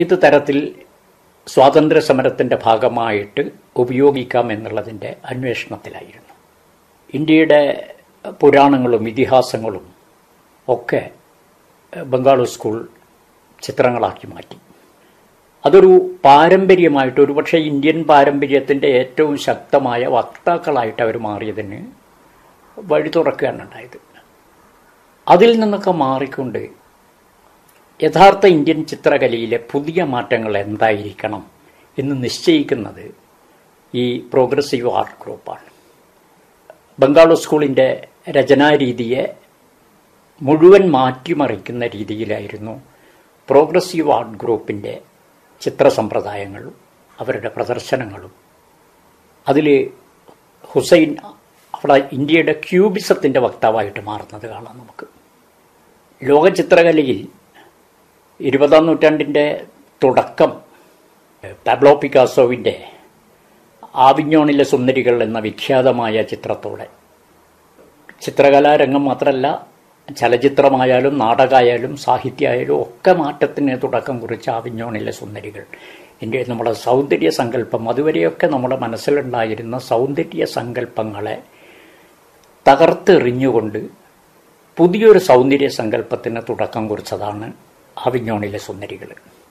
ഇത് തരത്തിൽ സ്വാതന്ത്ര്യ സമരത്തിൻ്റെ ഭാഗമായിട്ട് ഉപയോഗിക്കാം എന്നുള്ളതിൻ്റെ അന്വേഷണത്തിലായിരുന്നു. ഇന്ത്യയുടെ പുരാണങ്ങളും ഇതിഹാസങ്ങളും ഒക്കെ ബംഗാളി സ്കൂൾ ചിത്രങ്ങളാക്കി മാറ്റി. അതൊരു പാരമ്പര്യമായിട്ട്, ഒരുപക്ഷെ ഇന്ത്യൻ പാരമ്പര്യത്തിൻ്റെ ഏറ്റവും ശക്തമായ വക്താക്കളായിട്ട് അവർ മാറിയതിന് വഴി തുറക്കുകയാണ് ഉണ്ടായത്. അതിൽ നിന്നൊക്കെ മാറിക്കൊണ്ട് യഥാർത്ഥ ഇന്ത്യൻ ചിത്രകലയിലെ പുതിയ മാറ്റങ്ങൾ എന്തായിരിക്കണം എന്ന് നിശ്ചയിക്കുന്നത് ഈ പ്രോഗ്രസീവ് ആർട്ട് ഗ്രൂപ്പാണ്. ബംഗാളി സ്കൂളിൻ്റെ രചനാരീതിയെ മുഴുവൻ മാറ്റിമറിക്കുന്ന രീതിയിലായിരുന്നു പ്രോഗ്രസീവ് ആർട്ട് ഗ്രൂപ്പിൻ്റെ ചിത്രസമ്പ്രദായങ്ങളും അവരുടെ പ്രദർശനങ്ങളും. അതിൽ ഹുസൈൻ അവിടെ ഇന്ത്യയുടെ ക്യൂബിസത്തിൻ്റെ വക്താവായിട്ട് മാറുന്നത് കാണാം നമുക്ക്. ലോക ചിത്രകലയിൽ 20-ാം നൂറ്റാണ്ടിൻ്റെ തുടക്കം പാബ്ലോ പിക്കാസോവിൻ്റെ ആവിഞ്ഞോണിലെ സുന്ദരികൾ എന്ന വിഖ്യാതമായ ചിത്രത്തോടെ, ചിത്രകലാരംഗം മാത്രമല്ല ചലച്ചിത്രമായാലും നാടകമായാലും സാഹിത്യമായാലും ഒക്കെ മാറ്റത്തിന് തുടക്കം കുറിച്ച ആവിഞ്ഞോണിലെ സുന്ദരികൾ, നമ്മുടെ സൗന്ദര്യ സങ്കല്പം, അതുവരെയൊക്കെ നമ്മുടെ മനസ്സിലുണ്ടായിരുന്ന സൗന്ദര്യ സങ്കല്പങ്ങളെ തകർത്തെറിഞ്ഞുകൊണ്ട് പുതിയൊരു സൗന്ദര്യ സങ്കല്പത്തിന് തുടക്കം കുറിച്ചതാണ് ആവിഞ്ഞോണിലെ സുന്ദരികൾ.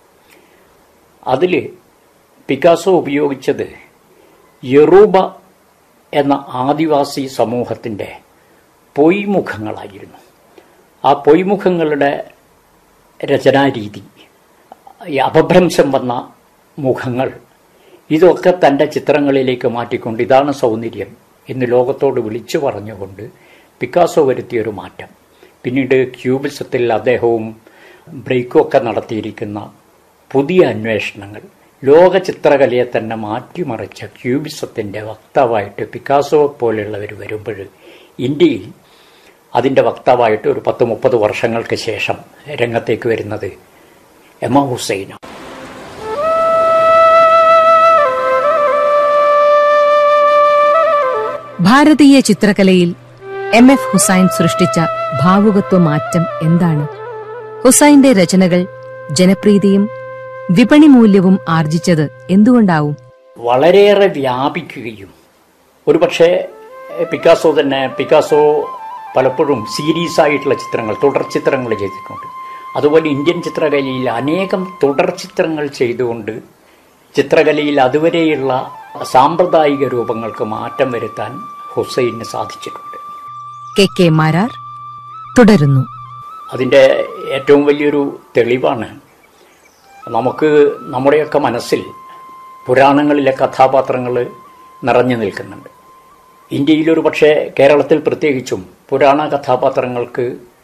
അതിൽ പിക്കാസോ ഉപയോഗിച്ചത് യൊറൂബ എന്ന ആദിവാസി സമൂഹത്തിൻ്റെ പൊയ്മുഖങ്ങളായിരുന്നു. ആ പൊയ്മുഖങ്ങളുടെ രചനാരീതി, ഈ അപഭ്രംശം വന്ന മുഖങ്ങൾ, ഇതൊക്കെ തൻ്റെ ചിത്രങ്ങളിലേക്ക് മാറ്റിക്കൊണ്ട് ഇതാണ് സൗന്ദര്യം എന്ന് ലോകത്തോട് വിളിച്ചു പറഞ്ഞുകൊണ്ട് പിക്കാസോ വരുത്തിയൊരു മാറ്റം. പിന്നീട് ക്യൂബിസത്തിൽ അദ്ദേഹവും ബ്രേക്കും ഒക്കെ നടത്തിയിരിക്കുന്ന പുതിയ അന്വേഷണങ്ങൾ, ലോക ചിത്രകലയെ തന്നെ മാറ്റിമറിച്ച ക്യൂബിസത്തിൻ്റെ വക്താവായിട്ട് പിക്കാസോ പോലെയുള്ളവർ വരുമ്പോൾ ഇന്ത്യയിൽ അതിൻ്റെ വക്താവായിട്ട് ഒരു 10-30 വർഷങ്ങൾക്ക് ശേഷം രംഗത്തേക്ക് വരുന്നത് എം എ ഹുസൈനാണ്. ഭാരതീയ ചിത്രകലയിൽ എം.എഫ്. ഹുസൈൻ സൃഷ്ടിച്ച ഭാവുകത്വ മാറ്റം എന്താണ്? ഹുസൈന്റെ രചനകൾ ജനപ്രീതിയും വിപണി മൂല്യവും ആർജിച്ചത് എന്തുകൊണ്ടാവും? വളരെയേറെ വ്യാപിക്കുകയും, ഒരുപക്ഷെ പിക്കാസോ പലപ്പോഴും സീരീസ് ആയിട്ടുള്ള ചിത്രങ്ങൾ, തുടർ ചിത്രങ്ങൾ ചെയ്തിട്ടുണ്ട്. അതുപോലെ ഇന്ത്യൻ ചിത്രകലയിൽ അനേകം തുടർ ചിത്രങ്ങൾ ചെയ്തുകൊണ്ട് ചിത്രകലയിൽ അതുവരെയുള്ള സാമ്പ്രദായിക രൂപങ്ങൾക്ക് മാറ്റം വരുത്താൻ ഹുസൈന് സാധിച്ചിട്ടുണ്ട്. കെ മാരാർ തുടരുന്നു. അതിൻ്റെ ഏറ്റവും വലിയൊരു തെളിവാണ് നമുക്ക് നമ്മുടെയൊക്കെ മനസ്സിൽ പുരാണങ്ങളിലെ കഥാപാത്രങ്ങൾ നിറഞ്ഞു നിൽക്കുന്നുണ്ട്. ഇന്ത്യയിലൊരു പക്ഷേ കേരളത്തിൽ പ്രത്യേകിച്ചും പുരാണ കഥാപാത്രങ്ങൾക്ക്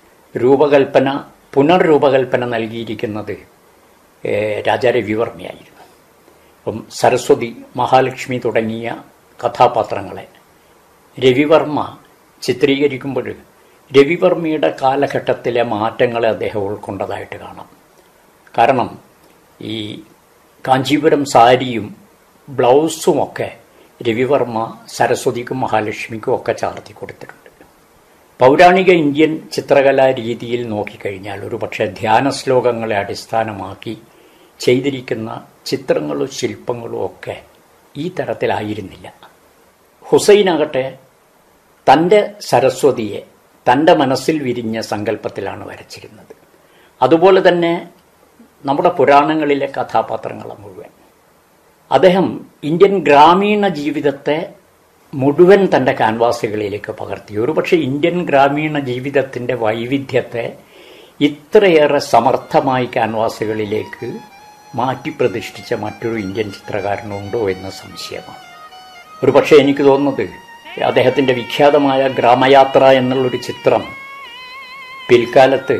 പുനർരൂപകൽപ്പന നൽകിയിരിക്കുന്നത് രാജാ രവിവർമ്മയായിരുന്നു. അപ്പം സരസ്വതി, മഹാലക്ഷ്മി തുടങ്ങിയ കഥാപാത്രങ്ങളെ രവിവർമ്മ ചിത്രീകരിക്കുമ്പോൾ രവിവർമ്മയുടെ കാലഘട്ടത്തിലെ മാറ്റങ്ങളെ അദ്ദേഹം ഉൾക്കൊണ്ടതായിട്ട് കാണാം. കാരണം ഈ കാഞ്ചീപുരം സാരിയും ബ്ലൗസുമൊക്കെ രവിവർമ്മ സരസ്വതിക്കും മഹാലക്ഷ്മിക്കും ഒക്കെ ചാർത്തി കൊടുത്തിട്ടുണ്ട്. പൗരാണിക ഇന്ത്യൻ ചിത്രകലാ രീതിയിൽ നോക്കിക്കഴിഞ്ഞാൽ ഒരുപക്ഷെ ധ്യാന ശ്ലോകങ്ങളെ അടിസ്ഥാനമാക്കി ചെയ്തിരിക്കുന്ന ചിത്രങ്ങളും ശില്പങ്ങളും ഒക്കെ ഈ തരത്തിലായിരുന്നില്ല. ഹുസൈനാകട്ടെ തൻ്റെ സരസ്വതിയെ തൻ്റെ മനസ്സിൽ വിരിഞ്ഞ സങ്കല്പത്തിലാണ് വരച്ചിരുന്നത്. അതുപോലെ തന്നെ നമ്മുടെ പുരാണങ്ങളിലെ കഥാപാത്രങ്ങളെ മുഴുവൻ അദ്ദേഹം ഇന്ത്യൻ ഗ്രാമീണ ജീവിതത്തെ മുഴുവൻ തൻ്റെ ക്യാൻവാസുകളിലേക്ക് പകർത്തി. ഒരുപക്ഷെ ഇന്ത്യൻ ഗ്രാമീണ ജീവിതത്തിൻ്റെ വൈവിധ്യത്തെ ഇത്രയേറെ സമർത്ഥമായി ക്യാൻവാസുകളിലേക്ക് മാറ്റി പ്രതിഷ്ഠിച്ച മറ്റൊരു ഇന്ത്യൻ ചിത്രകാരനുണ്ടോ എന്ന സംശയമാണ്. ഒരുപക്ഷെ എനിക്ക് തോന്നുന്നത് അദ്ദേഹത്തിൻ്റെ വിഖ്യാതമായ ഗ്രാമയാത്ര എന്നുള്ളൊരു ചിത്രം പിൽക്കാലത്ത്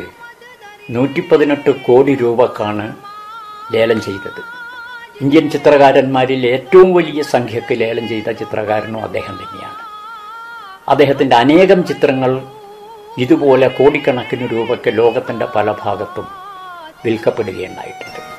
118 കോടി രൂപക്കാണ് ലേലം ചെയ്തത്. ഇന്ത്യൻ ചിത്രകാരന്മാരിൽ ഏറ്റവും വലിയ സംഖ്യക്ക് ലേലം ചെയ്ത ചിത്രകാരനും അദ്ദേഹം തന്നെയാണ്. അദ്ദേഹത്തിൻ്റെ അനേകം ചിത്രങ്ങൾ ഇതുപോലെ കോടിക്കണക്കിന് രൂപയ്ക്ക് ലോകത്തിൻ്റെ പല ഭാഗത്തും വിൽക്കപ്പെടുകയുണ്ടായിട്ടുണ്ട്.